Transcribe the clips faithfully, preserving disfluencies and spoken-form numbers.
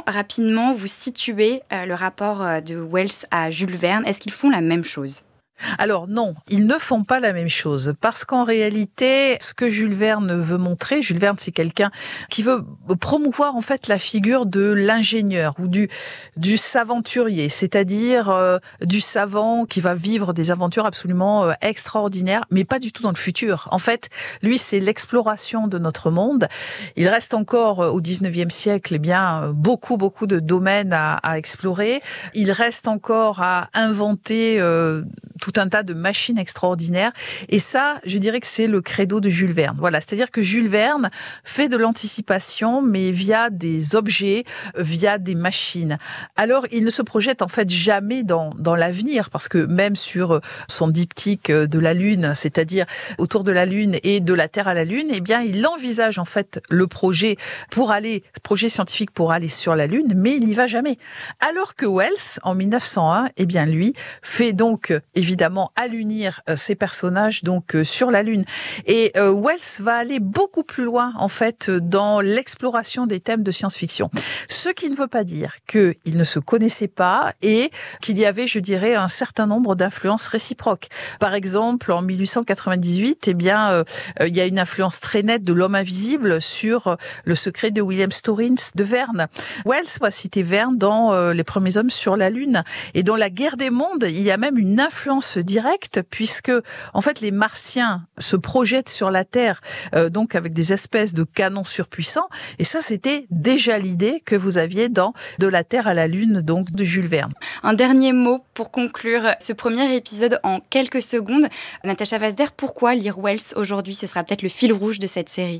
rapidement vous situer euh, le rapport euh, de Wells à Jules Verne? Est-ce qu'ils font la même chose? Alors non, ils ne font pas la même chose parce qu'en réalité, ce que Jules Verne veut montrer, Jules Verne c'est quelqu'un qui veut promouvoir en fait la figure de l'ingénieur ou du du s'aventurier, c'est-à-dire euh, du savant qui va vivre des aventures absolument euh, extraordinaires, mais pas du tout dans le futur. En fait, lui c'est l'exploration de notre monde. Il reste encore euh, au dix-neuvième siècle, eh bien beaucoup beaucoup de domaines à, à explorer. Il reste encore à inventer euh, tout un tas de machines extraordinaires. Et ça, je dirais que c'est le credo de Jules Verne. Voilà, c'est-à-dire que Jules Verne fait de l'anticipation, mais via des objets, via des machines. Alors, il ne se projette en fait jamais dans, dans l'avenir, parce que même sur son diptyque de la Lune, c'est-à-dire autour de la Lune et de la Terre à la Lune, eh bien, il envisage en fait le projet pour aller, projet scientifique pour aller sur la Lune, mais il n'y va jamais. Alors que Wells, en mille neuf cent un, eh bien, lui, fait donc évidemment allunir ces personnages donc euh, sur la Lune. Et euh, Wells va aller beaucoup plus loin en fait dans l'exploration des thèmes de science-fiction. Ce qui ne veut pas dire qu'ils ne se connaissaient pas et qu'il y avait, je dirais, un certain nombre d'influences réciproques. Par exemple, en mille huit cent quatre-vingt-dix-huit, eh bien, euh, il y a une influence très nette de L'Homme invisible sur euh, Le secret de William Storins de Verne. Wells va citer Verne dans euh, Les premiers hommes sur la Lune. Et dans La guerre des mondes, il y a même une influence directe puisque en fait les Martiens se projettent sur la Terre euh, donc avec des espèces de canons surpuissants et ça c'était déjà l'idée que vous aviez dans De la Terre à la Lune donc de Jules Verne. Un dernier mot pour conclure ce premier épisode en quelques secondes. Natacha Vazder, pourquoi lire Wells aujourd'hui? Ce sera peut-être le fil rouge de cette série.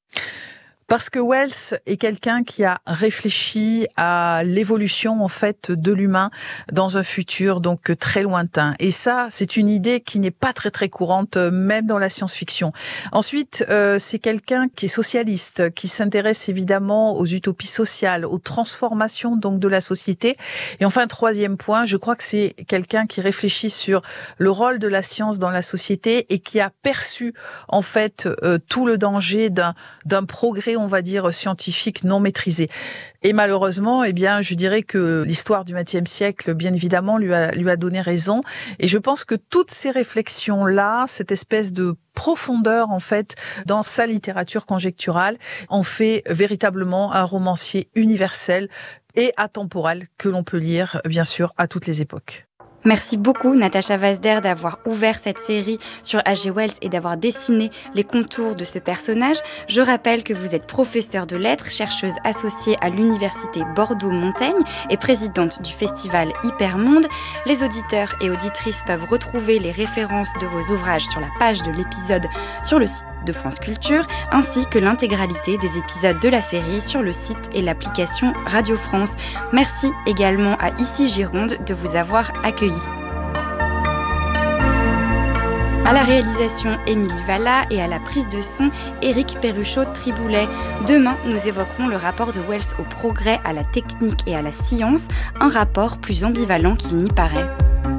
Parce que Wells est quelqu'un qui a réfléchi à l'évolution en fait de l'humain dans un futur donc très lointain. Et ça, c'est une idée qui n'est pas très très courante même dans la science-fiction. Ensuite, euh, c'est quelqu'un qui est socialiste, qui s'intéresse évidemment aux utopies sociales, aux transformations donc de la société. Et enfin, troisième point, je crois que c'est quelqu'un qui réfléchit sur le rôle de la science dans la société et qui a perçu en fait euh, tout le danger d'un d'un progrès on va dire, scientifique non maîtrisé. Et malheureusement, eh bien, je dirais que l'histoire du vingtième siècle, bien évidemment, lui a, lui a donné raison. Et je pense que toutes ces réflexions-là, cette espèce de profondeur, en fait, dans sa littérature conjecturale, en fait véritablement un romancier universel et atemporel que l'on peut lire, bien sûr, à toutes les époques. Merci beaucoup Natacha Vazder d'avoir ouvert cette série sur H G Wells et d'avoir dessiné les contours de ce personnage. Je rappelle que vous êtes professeure de lettres, chercheuse associée à l'Université Bordeaux-Montaigne et présidente du festival Hypermonde. Les auditeurs et auditrices peuvent retrouver les références de vos ouvrages sur la page de l'épisode sur le site de France Culture, ainsi que l'intégralité des épisodes de la série sur le site et l'application Radio France. Merci également à Ici Gironde de vous avoir accueillis. À la réalisation, Émilie Valla et à la prise de son, Éric Perruchot-Triboulet. Demain, nous évoquerons le rapport de Wells au progrès, à la technique et à la science, un rapport plus ambivalent qu'il n'y paraît.